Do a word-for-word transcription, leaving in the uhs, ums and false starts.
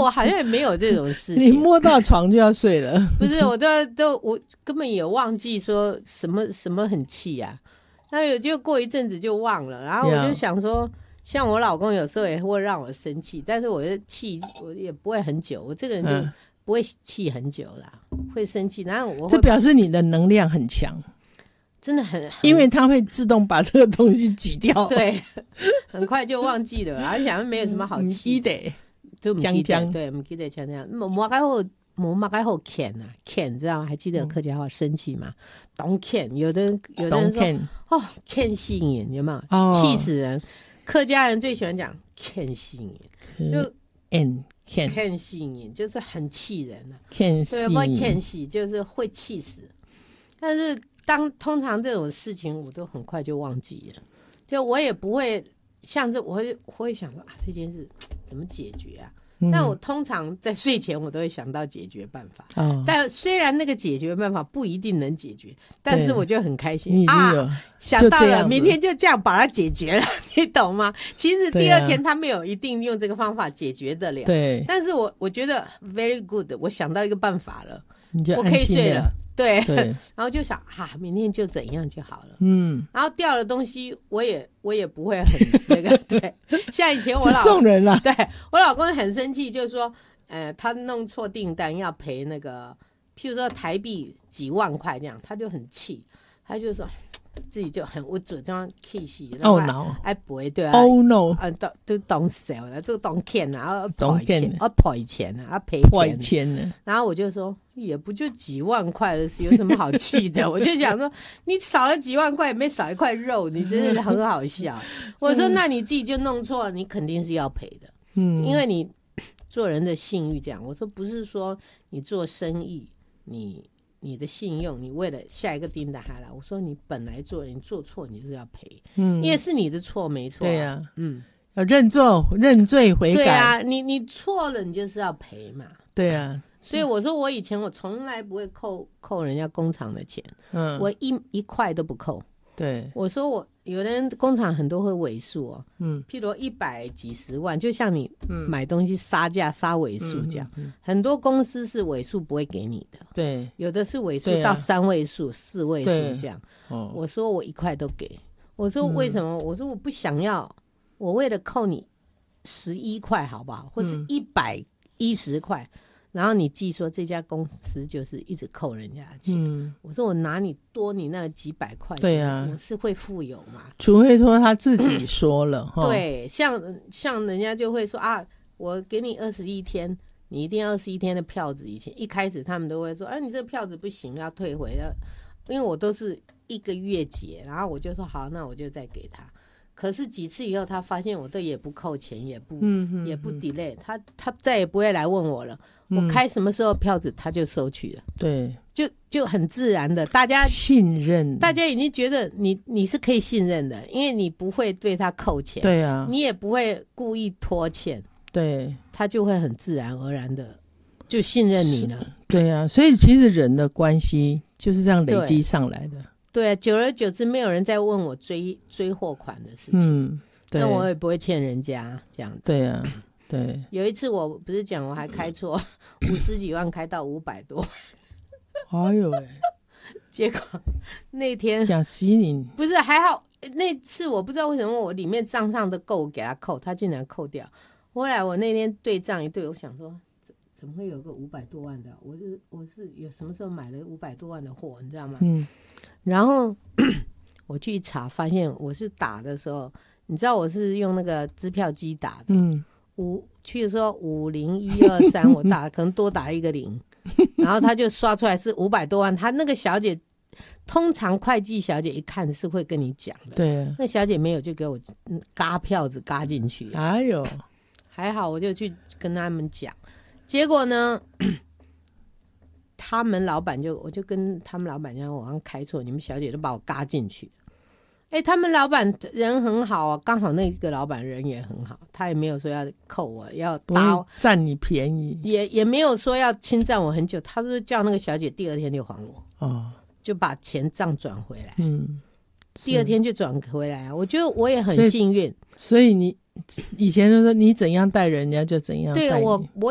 我好像也没有这种事情。 你摸到床就要睡了？ 不是，我都都我根本也忘记说什么什么很气啊。那有就过一阵子就忘了，然后我就想说，像我老公有时候也会让我生气，但是我的气我也不会很久，我这个人就不会气很久啦，嗯、会生气。然后我这表示你的能量很强。 真的很, 很因为它会自动把这个东西挤掉， 对，很快就忘记了，而且没有什么好气的，就不记得，对，不记得像这样。摸开后，摸开后欠啊，欠，知道吗？还记得客家话生气吗？懂欠，有的人有的人说哦，欠心眼，有没有？气、哦、死人！客家人最喜欢讲欠心眼，就嗯， 欠心眼就是很气人啊， 欠心， 对，不欠死就是会气死，但是。当通常这种事情我都很快就忘记了，就我也不会像这，我会我会想说啊，这件事怎么解决啊？嗯、但我通常在睡前我都会想到解决办法。哦、但虽然那个解决办法不一定能解决，但是我就很开心啊，想到了，明天就这样把它解决了，你懂吗？其实第二天他没有一定用这个方法解决得了，对。但是我我觉得 very good， 我想到一个办法了， 你就我可以睡了。对， 对然后就想啊，明天就怎样就好了。嗯，然后掉的东西我也我也不会很那个，对。像以前我老送人了， 对我老公很生气，就是说，呃，他弄错订单要赔那个，譬如说台币几万块这样，他就很气，他就说。自己就很不准，这样气死， 哦 no， 哎不会对啊 ，Oh no， 啊都都懂死了，都懂骗啊， 懂骗啊，赔钱啊，赔钱， 钱然后我就说，也不就几万块的事，有什么好气的？我就想说，你少了几万块，也没少一块肉，你真的很好笑。我说，那你自己就弄错了，你肯定是要赔的，嗯，因为你做人的信誉这样。我说不是说你做生意，你。你的信用，你为了下一个订单还来，我说你本来做人，你做错你就是要赔，嗯，因为是你的错没错、啊， 对啊，嗯，要认错、认罪悔改， 对啊，你你错了，你就是要赔嘛， 对啊， 所以我说我以前我从来不会扣扣人家工厂的钱，嗯，我一一块都不扣， 对， 我说我有的人工厂很多会尾数哦，嗯，譬如一百几十万，就像你买东西杀价杀尾数这样、嗯嗯嗯，很多公司是尾数不会给你的， 对， 有的是尾数到三位数、啊、四位数这样、哦。我说我一块都给，我说为什么？嗯、我说我不想要，我为了扣你十一块好不好，或是一百一十块。然后你记说这家公司就是一直扣人家的钱、嗯、我说我拿你多你那几百块， 对啊， 我是会富有嘛， 除非说他自己说了对，像像人家就会说啊，我给你二十一天，你一定要二十一天的票子，以前一开始他们都会说哎、啊，你这个票子不行要退回了，因为我都是一个月结，然后我就说好，那我就再给他。可是几次以后他发现我都也不扣钱，也不、嗯、哼哼也不 delay， 他他再也不会来问我了、嗯、我开什么时候票子他就收取了， 对， 就就很自然的，大家信任， 大家已经觉得你你是可以信任的，因为你不会对他扣钱， 对啊， 你也不会故意拖欠， 对， 他就会很自然而然的就信任你了， 对啊，所以其实人的关系就是这样累积上来的， 对啊，久而久之没有人再问我追追货款的事情，嗯，对，那我也不会欠人家这样子， 对啊，对。 有一次我不是讲我还开错五十几万开到五百多， 哎呦喂！ 结果那天想死你， 不是还好，那次我不知道为什么我里面账上的够给他扣，他竟然扣掉。后来我那天对账一对，我想说怎么会有个五百多万的？我是我是有什么时候买了五百多万的货，你知道吗？嗯。然后我去查，发现我是打的时候，你知道我是用那个支票机打的，嗯，五去说五零一二三，我打可能多打一个零，然后他就刷出来是五百多万。他那个小姐，通常会计小姐一看是会跟你讲的， 对， 那小姐没有就给我嘎票子嘎进去， 哎呦， 还好我就去跟他们讲，结果呢？他们老板就我就跟他们老板讲，我好像开错，你们小姐都把我嘎进去。哎，他们老板人很好啊，刚好那个老板人也很好，他也没有说要扣我，要打占你便宜， 也也没有说要侵占我很久，他说叫那个小姐第二天就还我，哦，就把钱账转回来，嗯，第二天就转回来啊。我觉得我也很幸运， 所以，所以你以前就说你怎样待人家就怎样待你， 对我我。